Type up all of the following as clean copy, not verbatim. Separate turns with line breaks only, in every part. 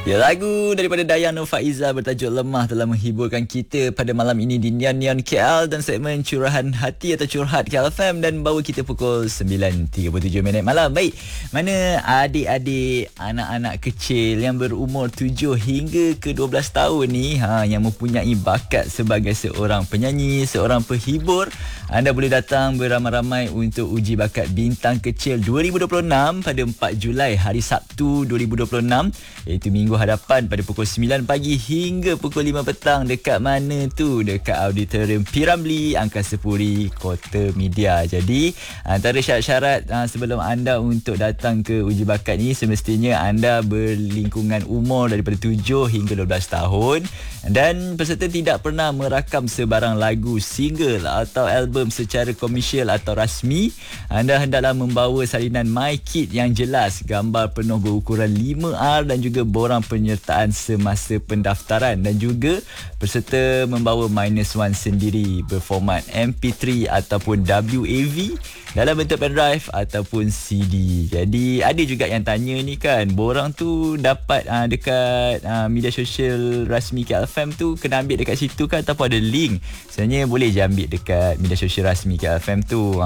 Ya, lagu daripada Dayang Nur Faiza bertajuk Lemah telah menghiburkan kita pada malam ini di Nian Nian KL dan segmen Curahan Hati atau Curhat KLFM dan bawa kita pukul 9.37 malam. Baik, mana adik-adik, anak-anak kecil yang berumur 7 hingga ke 12 tahun ni yang mempunyai bakat sebagai seorang penyanyi, seorang penghibur, anda boleh datang beramai-ramai untuk uji bakat Bintang Kecil 2026 pada 4 Julai hari Sabtu 2026, iaitu minggu hadapan pada pukul 9 pagi hingga pukul 5 petang. Dekat mana tu? Dekat Auditorium P. Ramlee, Angkasa Puri, Kota Media. Jadi antara syarat-syarat sebelum anda untuk datang ke uji bakat ni, semestinya anda berlingkungan umur daripada 7 hingga 12 tahun dan peserta tidak pernah merakam sebarang lagu, single atau album secara komersial atau rasmi. Anda hendaklah membawa salinan My Kit yang jelas, gambar penuh berukuran 5R dan juga borang penyertaan semasa pendaftaran, dan juga peserta membawa -1 sendiri berformat MP3 ataupun WAV dalam bentuk pendrive ataupun CD. Jadi ada juga yang tanya ni kan, borang tu dapat dekat media sosial rasmi KLFM tu kena ambil dekat situ kan ataupun ada link? Sebenarnya boleh je ambil dekat media sosial rasmi KLFM tu.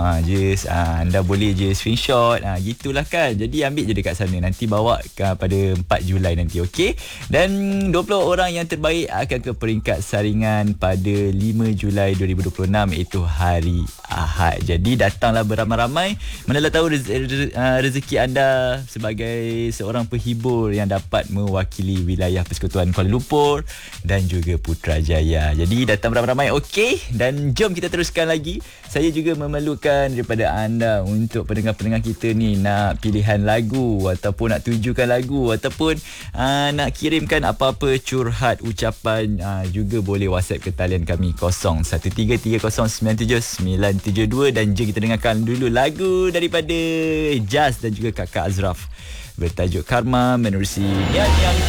Anda boleh je screenshot gitulah kan. Jadi ambil je dekat sana, nanti bawa pada 4 Julai nanti, okey? Dan 20 orang yang terbaik akan ke peringkat saringan pada 5 Julai 2026, iaitu hari Ahad. Jadi datanglah beramai-ramai. Manalah tahu rezeki anda sebagai seorang penghibur yang dapat mewakili wilayah Persekutuan Kuala Lumpur dan juga Putrajaya. Jadi datang beramai-ramai, okey? Dan jom kita teruskan lagi. Saya juga memerlukan daripada anda untuk pendengar-pendengar kita ni nak pilihan lagu ataupun nak tujukan lagu ataupun nak kirimkan apa-apa curhat, ucapan, juga boleh WhatsApp ke talian kami 0173097972. Dan jom kita dengarkan dulu lagu daripada Jazz dan juga Kakak Azraf bertajuk Karma menerusi Nian Nian